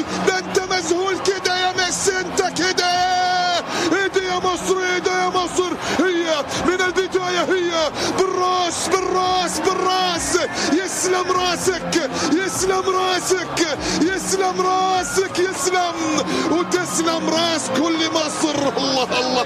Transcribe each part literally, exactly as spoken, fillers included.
ميسي، ده انت مذهول كده يا ميسي، انت كده ايدي يا مصر، ايدي يا مصر، هي من البداية، هي بالراس بالراس بالراس. يسلم راسك يسلم راسك يسلم راسك يسلم، وتسلم راس كل مصر. الله الله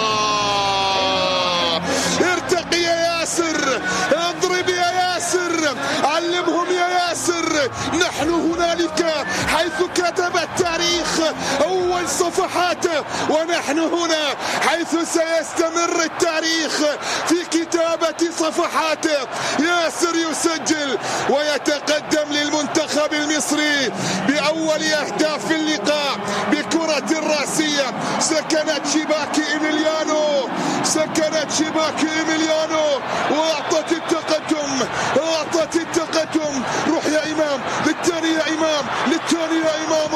الله، ارتقي يا ياسر، اضرب يا ياسر، علمهم يا ياسر. نحن هنالك حيث كتب التاريخ أول صفحاته، ونحن هنا حيث سيستمر التاريخ في كتابة صفحاته. ياسر يسجل ويتقدم للمنتخب المصري بأول أهداف اللقاء بكرة راسية سكنت شباك إيميليانو، سكنت شباك إيميليانو وأعطت التقدم، أعطت التقدم. روح يا إمام، للثاني يا إمام، للثاني يا إمام.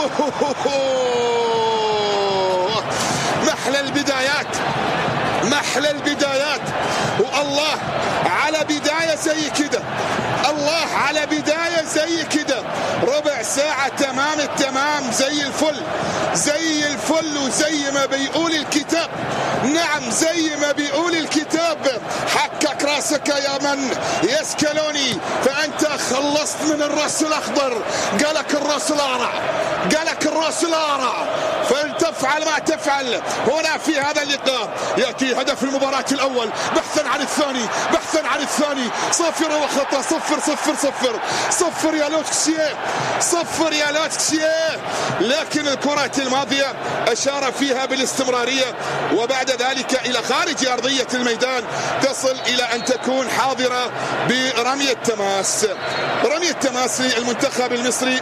محلى البدايات، محلى البدايات، والله على بداية زي كده، الله على بداية زي كده. ربع ساعة تمام التمام، زي الفل زي الفل، وزي ما بيقول الكتاب، نعم زي ما بيقول الكتاب. حكك راسك يا من يسكلوني، فأنت خلصت من الرأس الأخضر، قالك الرأس الأقرع، قالك الرأس الأقرع، فلتفعل ما تفعل هنا في هذا اللقاء. يأتي هدف المباراة الأول بحثا عن الثاني، بحثا عن الثاني. صفر وخطأ، صفر صفر صفر صفر يا لوتكسيه، صفر يا لوتكسيه. لكن الكرة الماضية أشار فيها بالاستمرارية، وبعد ذلك إلى خارج أرضية الميدان، تصل إلى أن تكون حاضرة برمي التماس. رمي التماس للمنتخب المصري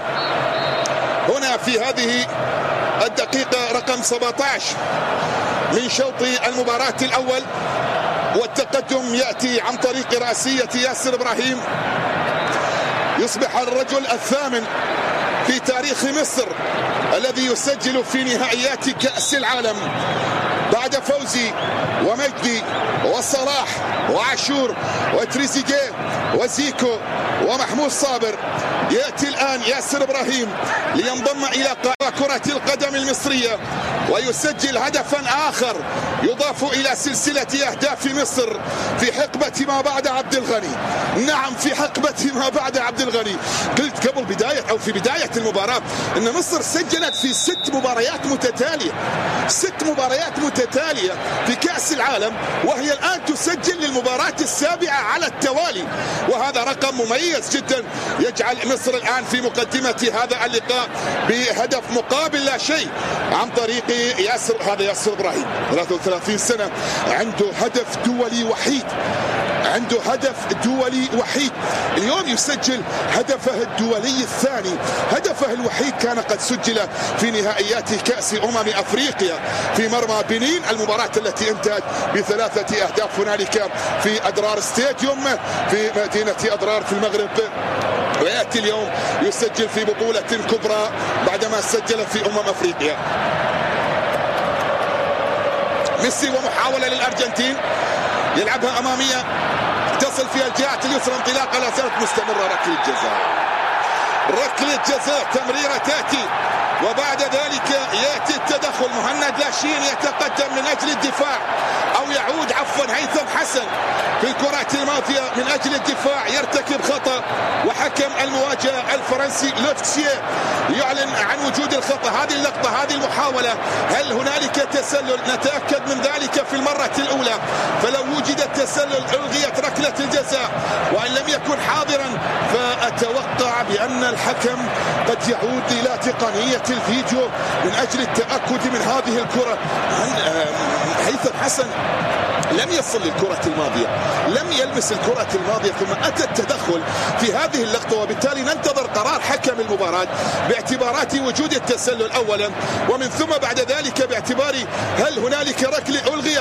هنا في هذه الدقيقة رقم سبعة عشر من شوط المباراة الأول، والتقدم يأتي عن طريق رأسية ياسر إبراهيم. يصبح الرجل الثامن في تاريخ مصر الذي يسجل في نهائيات كأس العالم بعد فوزي ومجدي وصلاح وعاشور وتريزيجيه وزيكو ومحمود صابر. يأتي الآن ياسر إبراهيم لينضم إلى كرة القدم المصرية ويسجل هدفا آخر يضاف إلى سلسلة أهداف مصر في حقبة ما بعد عبد الغني. نعم في حقبة ما بعد عبد الغني. قلت قبل بداية أو في بداية المباراة أن مصر سجلت في ست مباريات متتالية، ست مباريات متتالية في كأس العالم، وهي الآن تسجل للمباراة السابعة على التوالي، وهذا رقم مميز جدا يجعل مصر الآن في مقدمة هذا اللقاء بهدف مقابل لا شيء عن طريق ياسر. هذا ياسر إبراهيم ثلاثة وثلاثين سنة، عنده هدف دولي وحيد، عنده هدف دولي وحيد. اليوم يسجل هدفه الدولي الثاني، هدفه الوحيد كان قد سجل في نهائيات كأس أمم أفريقيا في مرمى بنين، المباراة التي انتهت بثلاثة أهداف هنالك في أدرار ستاديوم في مدينة أدرار في المغرب. ويأتي اليوم يسجل في بطولة كبرى بعدما سجل في أمم أفريقيا. ميسي ومحاولة للأرجنتين، يلعبها أمامية تصل فيها الجهة اليسرى، انطلاقة لا زالت مستمرة، ركلة جزاء، ركلة جزاء، تمريرة تأتي وبعد ذلك يأتي التدخل. مهند لاشين يتقدم من أجل الدفاع، أو يعود عفوا هيثم حسن في الكرات الماضية من أجل الدفاع، يرتكب خطأ، وحكم المواجهة الفرنسي لوتكسيه يعلن عن وجود الخطأ. هذه اللقطة، هذه المحاولة، هل هنالك تسلل؟ نتأكد من ذلك في المرة الأولى، فلو وجد التسلل ألغيت ركلة الجزاء، وإن لم يكن حاضرا فأتوقع بأن الحكم قد يعود إلى تقنية الفيديو من أجل التأكد من هذه الكرة. هيثم حسن لم يصل للكرة الماضية، لم يلمس الكرة الماضية، ثم أتى التدخل في هذه اللقطة، وبالتالي ننتظر قرار حكم المباراة باعتبارات وجود التسلل أولا، ومن ثم بعد ذلك باعتبار هل هنالك ركلة ألغيت